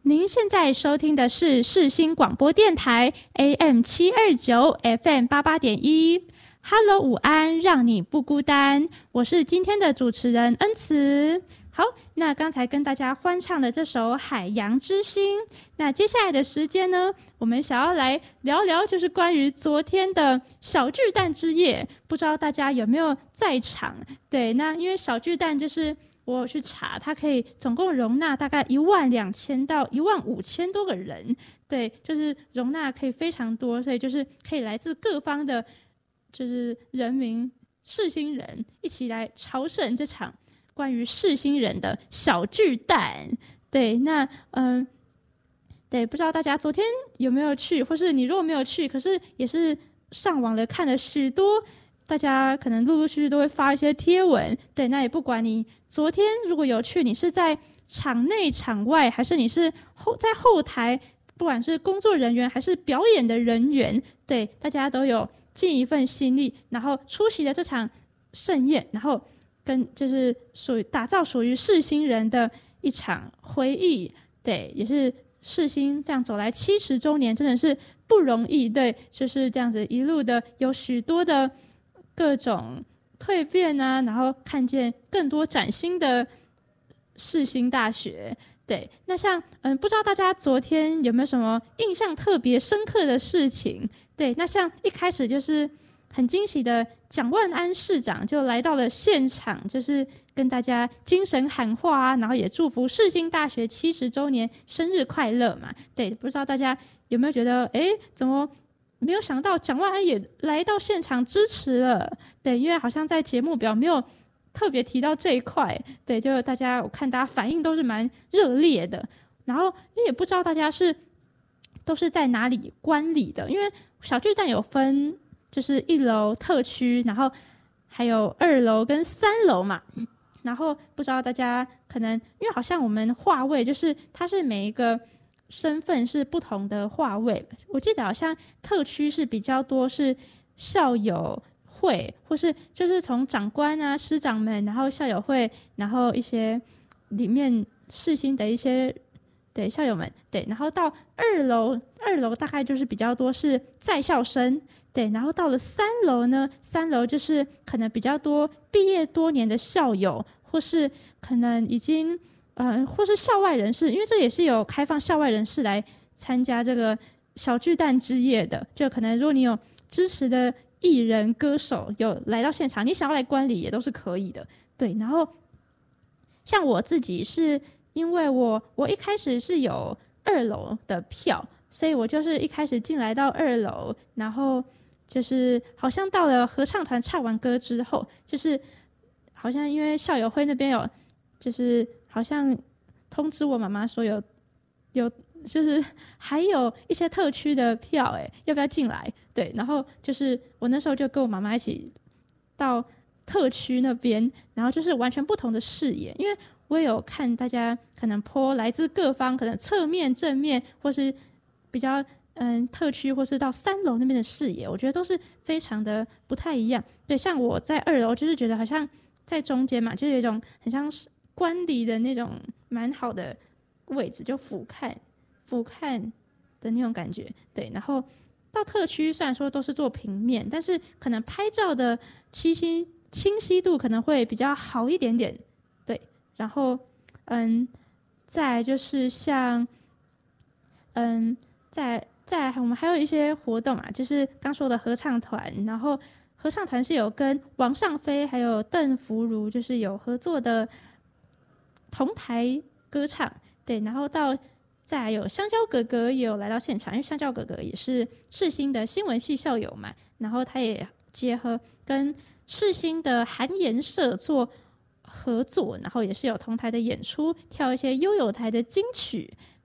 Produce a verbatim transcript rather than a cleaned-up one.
您现在收听的是世新广播电台 A M 七二九 F M 八八点一。Hello， 午安，让你不孤单。我是今天的主持人恩慈。好，那刚才跟大家欢唱的这首《海洋之心》，那接下来的时间呢，我们想要来聊聊，就是关于昨天的小巨蛋之夜，不知道大家有没有在场？对，那因为小巨蛋就是我有去查，它可以总共容纳大概一万两千到一万五千多个人，对，就是容纳可以非常多，所以就是可以来自各方的，就是人民世新人一起来朝圣这场关于世新人的小巨蛋。对，那嗯、呃，对，不知道大家昨天有没有去，或是你如果没有去，可是也是上网了看了许多。大家可能陆陆续续都会发一些贴文，对，那也不管你昨天如果有去，你是在场内场外，还是你是后在后台，不管是工作人员还是表演的人员，对，大家都有尽一份心力，然后出席了这场盛宴，然后跟就是属于打造属于世新人的一场回忆，对，也是世新这样走来七十周年，真的是不容易，对，就是这样子一路的有许多的各种蜕变啊，然后看见更多崭新的世新大学。对，那像嗯，不知道大家昨天有没有什么印象特别深刻的事情？对，那像一开始就是很惊喜的蒋万安市长就来到了现场，就是跟大家精神喊话啊，然后也祝福世新大学七十周年生日快乐嘛。对，不知道大家有没有觉得，哎，怎么没有想到蒋万安也来到现场支持了？对，因为好像在节目表没有特别提到这一块。对，就大家我看大家反应都是蛮热烈的。然后也不知道大家是都是在哪里观礼的，因为小巨蛋有分就是一楼特区，然后还有二楼跟三楼嘛。然后不知道大家可能因为好像我们划位就是它是每一个身份是不同的划位，我记得好像特区是比较多是校友会，或是就是从长官啊师长们，然后校友会，然后一些里面世新的一些对校友们，对，然后到二楼，二楼大概就是比较多是在校生，对，然后到了三楼呢，三楼就是可能比较多毕业多年的校友，或是可能已经呃，或是校外人士，因为这也是有开放校外人士来参加这个小巨蛋之夜的。就可能如果你有支持的艺人、歌手有来到现场，你想要来观礼也都是可以的。对，然后像我自己是因为我我一开始是有二楼的票，所以我就是一开始进来到二楼，然后就是好像到了合唱团唱完歌之后，就是好像因为校友会那边有。就是好像通知我妈妈说有有就是还有一些特区的票，哎，要不要进来？对，然后就是我那时候就跟我妈妈一起到特区那边，然后就是完全不同的视野，因为我也有看大家可能 po 来自各方，可能侧面、正面，或是比较嗯特区，或是到三楼那边的视野，我觉得都是非常的不太一样。对，像我在二楼就是觉得好像在中间嘛，就是有一种很像是观礼的那种蛮好的位置，就俯瞰俯瞰的那种感觉。对，然后到特区虽然说都是做平面，但是可能拍照的清晰清晰度可能会比较好一点点。对，然后嗯，再来就是像嗯，再再来我们还有一些活动嘛，就是刚说的合唱团，然后合唱团是有跟王尚飞还有邓福如就是有合作的同台歌唱。对，然后到再来有香蕉哥哥也有来到现场，因为香蕉哥哥也是世新的新闻系校友嘛，然后他也结合跟世新的韩研社做合作，然后也是有同台的演出，跳一些悠悠台的金曲。